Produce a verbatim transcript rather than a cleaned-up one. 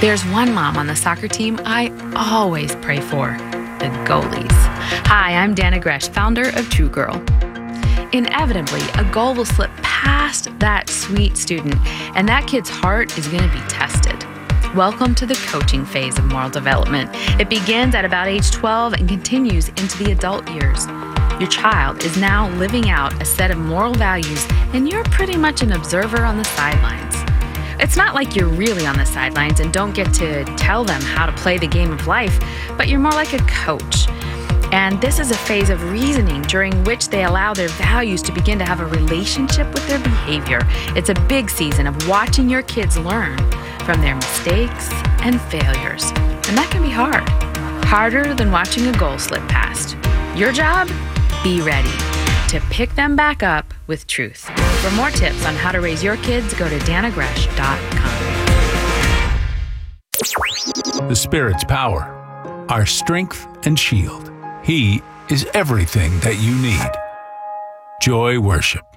There's one mom on the soccer team I always pray for, the goalies. Hi, I'm Dana Gresh, founder of True Girl. Inevitably, a goal will slip past that sweet student, and that kid's heart is going to be tested. Welcome to the coaching phase of moral development. It begins at about age twelve and continues into the adult years. Your child is now living out a set of moral values, and you're pretty much an observer on the sidelines. It's not like you're really on the sidelines and don't get to tell them how to play the game of life, but you're more like a coach. And this is a phase of reasoning during which they allow their values to begin to have a relationship with their behavior. It's a big season of watching your kids learn from their mistakes and failures. And that can be hard. Harder than watching a goal slip past. Your job? Be ready to pick them back up with truth. For more tips on how to raise your kids, go to dana gresh dot com. The Spirit's power, our strength and shield. He is everything that you need. Joy Worship.